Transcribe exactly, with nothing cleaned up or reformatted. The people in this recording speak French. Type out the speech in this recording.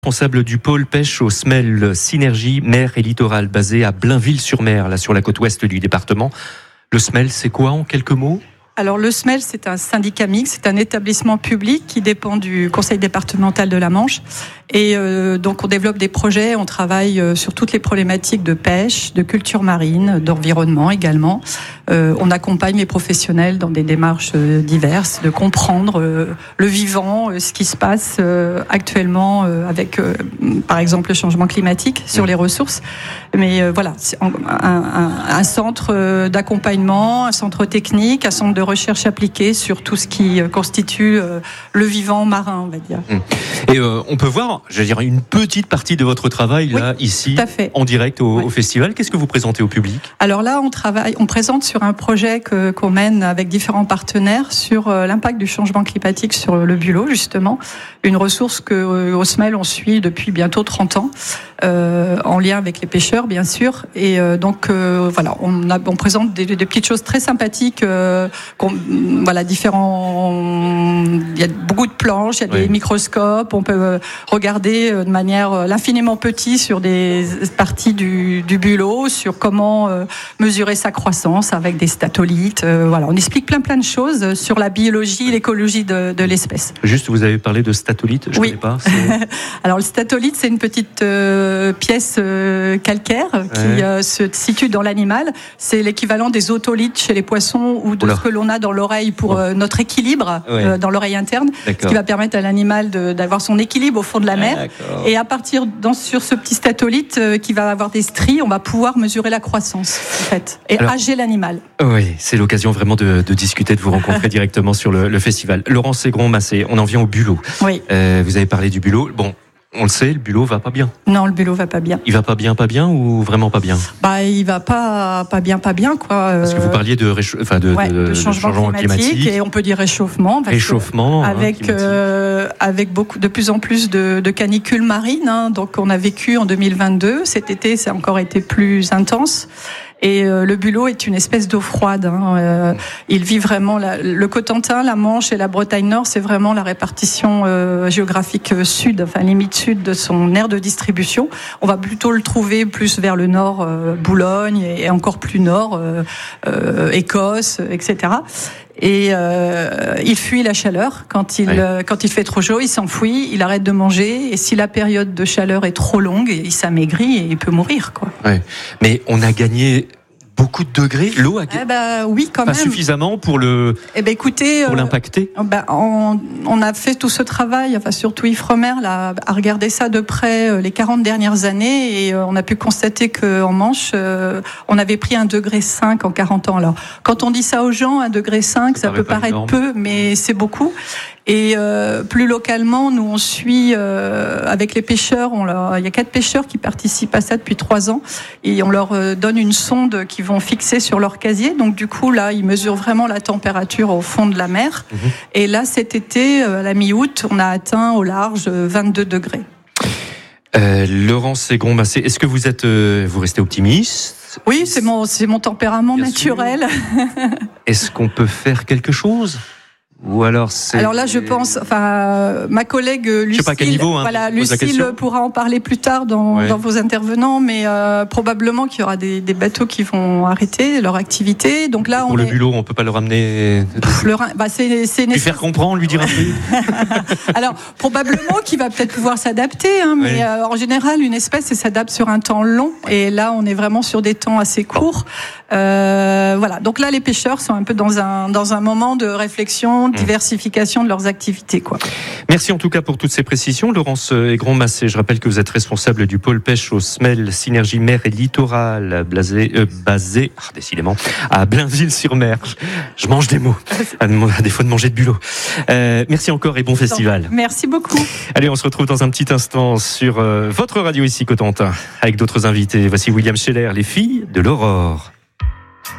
Responsable du pôle pêche au Smel Synergie mer et littoral basé à Blainville-sur-Mer, là sur la côte ouest du département. Le Smel, c'est quoi en quelques mots ? Alors le Smel, c'est un syndicat mixte, c'est un établissement public qui dépend du conseil départemental de la Manche. Et euh, donc on développe des projets, on travaille euh, sur toutes les problématiques de pêche, de culture marine, d'environnement également. Euh, on accompagne les professionnels dans des démarches euh, diverses, de comprendre euh, le vivant, euh, ce qui se passe euh, actuellement euh, avec, euh, par exemple, le changement climatique sur les ressources. Mais euh, voilà, c'est un, un, un centre euh, d'accompagnement, un centre technique, un centre de recherche appliquée sur tout ce qui euh, constitue euh, le vivant marin, on va dire. Et euh, on peut voir, je veux dire, une petite partie de votre travail là, oui, ici, en direct au, oui. au festival. Qu'est-ce que vous présentez au public ? Alors là, on travaille, on présente sur un projet que, qu'on mène avec différents partenaires sur euh, l'impact du changement climatique sur le bulot, justement. Une ressource que euh, au Smel, on suit depuis bientôt trente ans, euh, en lien avec les pêcheurs, bien sûr. Et euh, donc, euh, voilà, on, a, on présente des, des petites choses très sympathiques, euh, qu'on, voilà, différents... Il y a beaucoup de planches, il y a oui. des microscopes, on peut regarder de manière l'infiniment petit sur des parties du, du bulot, sur comment euh, mesurer sa croissance avec des statolites. Euh, voilà, on explique plein plein de choses sur la biologie, l'écologie de, de l'espèce. Juste, vous avez parlé de statolite, je ne oui. connais pas. Alors le statolite, c'est une petite euh, pièce euh, calcaire qui ouais. euh, se situe dans l'animal. C'est l'équivalent des otolithes chez les poissons ou de Oula. ce que l'on a dans l'oreille pour euh, notre équilibre ouais. euh, dans l'oreille interne, D'accord. ce qui va permettre à l'animal de, d'avoir son équilibre au fond de la mer. D'accord. Et à partir dans, sur ce petit statolite euh, qui va avoir des stries, on va pouvoir mesurer la croissance en fait, et Alors, âger l'animal. Oui, c'est l'occasion vraiment de, de discuter, de vous rencontrer directement sur le, le festival. Laurence Segron-Massé, on en vient au bulot. Oui. Euh, vous avez parlé du bulot. Bon, on le sait, le bulot va pas bien. Non, le bulot va pas bien. Il va pas bien, pas bien ou vraiment pas bien ? Bah, il va pas pas bien, pas bien quoi. Parce que vous parliez de récha... enfin de, ouais, de, de changement, de changement climatique, climatique et on peut dire réchauffement. Parce réchauffement. Avec hein, euh, avec beaucoup de plus en plus de, de canicules marines. Hein, donc on a vécu en deux mille vingt-deux. Cet été, ça a encore été plus intense. Et euh, le bulot est une espèce d'eau froide. Hein. Euh, il vit vraiment la, le Cotentin, la Manche et la Bretagne Nord, c'est vraiment la répartition euh, géographique sud, enfin limite sud de son aire de distribution. On va plutôt le trouver plus vers le nord, euh, Boulogne et, et encore plus nord, euh, euh, Écosse, et cetera. Et euh, il fuit la chaleur. Quand il, ouais. euh, quand il fait trop chaud, il s'enfuit, il arrête de manger. Et si la période de chaleur est trop longue, il s'amaigrit et il peut mourir, quoi. Ouais. Mais on a gagné beaucoup de degrés. L'eau a eh ben, oui, quand pas même. suffisamment pour le eh ben, écoutez, pour l'impacter. Euh, ben, on, on a fait tout ce travail, enfin surtout Ifremer là, a regardé ça de près euh, les quarante dernières années et euh, on a pu constater qu'en Manche, euh, on avait pris un degré cinq en quarante ans. Alors, quand on dit ça aux gens, un degré cinq, ça, ça peut paraître énorme. peu, mais c'est beaucoup. Et euh, plus localement, nous on suit euh, avec les pêcheurs. On leur, il y a quatre pêcheurs qui participent à ça depuis trois ans, et on leur euh, donne une sonde qu'ils vont fixer sur leur casier. Donc du coup là, ils mesurent vraiment la température au fond de la mer. Mmh. Et là, cet été, euh, à la mi-août, on a atteint au large vingt-deux degrés. Euh, Laurence Segron-Massé, est-ce que vous êtes, euh, vous restez optimiste ? Oui, c'est mon, c'est mon tempérament Bien naturel. Est-ce qu'on peut faire quelque chose ? Ou alors c'est... Alors là, je pense, enfin, ma collègue Lucille, je sais pas à quel niveau, hein, voilà, Lucille pourra en parler plus tard dans, ouais. dans vos intervenants, mais euh, probablement qu'il y aura des, des bateaux qui vont arrêter leur activité. Donc là, pour on le est... bulot, on peut pas le ramener. Le, bah c'est, c'est lui faire comprendre, lui dire un peu. Alors probablement qu'il va peut-être pouvoir s'adapter, hein, mais ouais. euh, en général, une espèce elle s'adapte sur un temps long, et là, on est vraiment sur des temps assez courts. Bon. Euh, voilà. Donc là, les pêcheurs sont un peu dans un dans un moment de réflexion. Diversification de leurs activités, quoi. Merci en tout cas pour toutes ces précisions. Laurence Segron-Massé, je rappelle que vous êtes responsable du pôle pêche au Smel Synergie mer et littoral basé, euh, basé ah, décidément, à Blainville-sur-Mer. Je mange des mots, à, à défaut de manger de bulot. Euh, merci encore et bon festival. Merci beaucoup. Allez, on se retrouve dans un petit instant sur euh, votre radio ici, Cotentin, avec d'autres invités. Voici William Scheller, les filles de l'aurore.